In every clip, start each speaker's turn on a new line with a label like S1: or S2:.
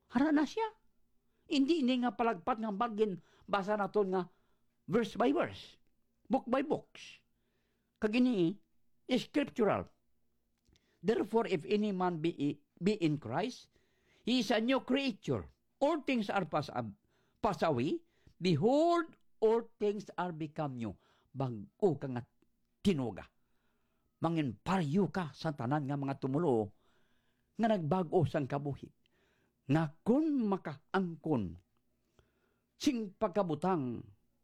S1: hara na siya. Hindi nga palagpat nga bagin basa naton nga verse by verse, book by books. Kagini scriptural. Therefore, if any man be in Christ, he is a new creature. All things are pass away. Behold, all things are become new. Bago ka nga tinuga. Mangin paryo ka sa tanan nga mga tumulo nga nagbago sang kabuhi. Nga kung makaangkon sing pagkabutang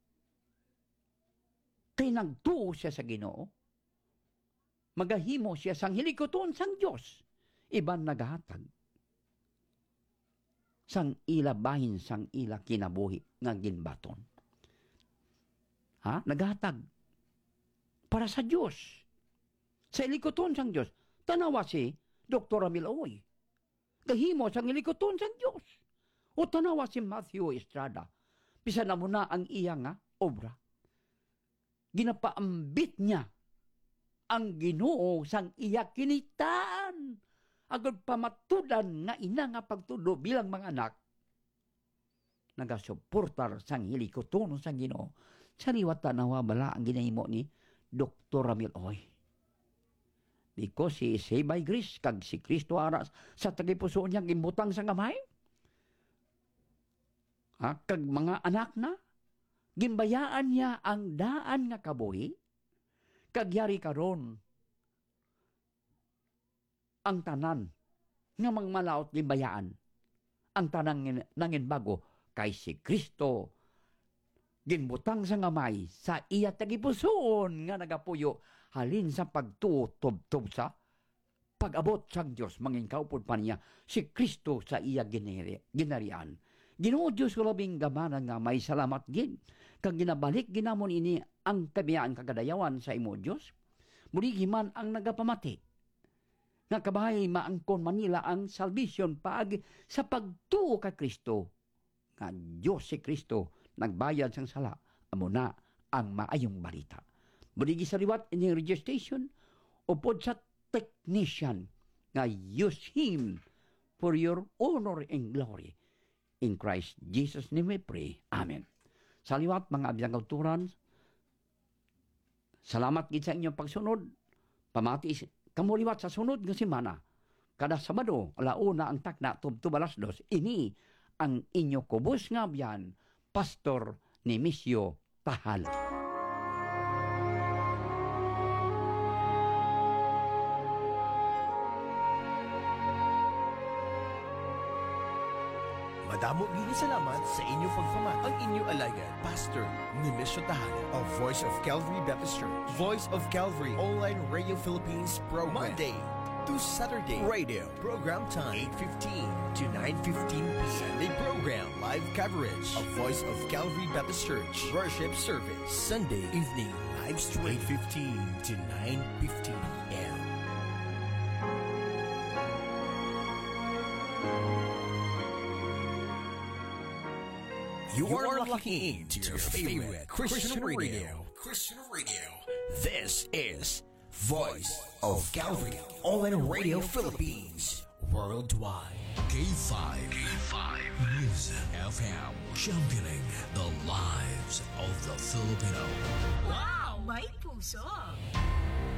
S1: kay nagtuo siya sa Ginoo, magahimo siya sang hilikoton sang Dios, iban nagahatag sang ila bahin sang ila kinabuhi nga ginbaton. Nagahatag para sa Dios, sa hilikoton sang Dios. Tanawa si Dr. Ramil Oy, gahimo sang hilikoton sang Dios. O tanawa si Matthew Estrada, pisa na muna ang iya nga obra. Ginapaambit niya ang Ginoo sang iya kinitaan. Agad pamatudan nga ina nga pagtudo bilang mga anak. Nagasuportar sang hilikoton sang Ginoo. Sa liwat tanawa bala ang ginahimo ni Dr. Ramil Oy. Because he is saved by grace, kag si Kristo aras sa tagipuso niya gimbutang sa gamay. Kag mga anak na, ginbayaan niya ang daan nga kabuhi, kagyari karon ang tanan nga mangmalaot ginbayaan, ang tanan nangin bago kay si Kristo, ginbutang sa ngamay sa iya tagipusoon nga nagapuyo halin sa pagtutob-tob sa pag-abot sang Dios mangin kaupod pa niya si Kristo sa iya ginarian. Ginoo Diyos ko labing gamanan nga may salamat gin. Kag ginabalik ginamon ini ang kabiyaan kagadayawan sa imo Diyos. Muli man ang nagapamati. Nga kabahay maangkon Manila ang salvation paagi sa pagtuo kay Kristo. Nga Diyos si Kristo nagbayad sang sala. Amo na ang maayong balita. Muli sa liwat ini registration upod sa technician nga use him for your honor and glory. In Christ Jesus name we pray. Amen. Sa liwat mga abiyang kauturan, salamat gid sa inyong pagsunod. Pamati kamuliwat sa sunod nga semana. Kada Sabado, alauna ang takna tubtub alas 2. Ini ang inyo kubos nga abiyan, Pastor Nemesio Tahal.
S2: Madamo gini salamat sa inyo pagpamat. Ang inyo alayan, Pastor Nemesio Tahal of Voice of Calvary Baptist Church. Voice of Calvary Online Radio Philippines program. Monday to Saturday radio program time 8:15 to 9:15 p.m. Sunday program live coverage of Voice of Calvary Baptist Church worship service. Sunday evening live stream 8:15 to 9:15 p.m. You are looking into your favorite Christian radio. Christian radio. This is Voice of Calvary Online Radio Philippines worldwide.
S3: K5 Music FM, championing the lives of the Filipino.
S4: Wow! May puso!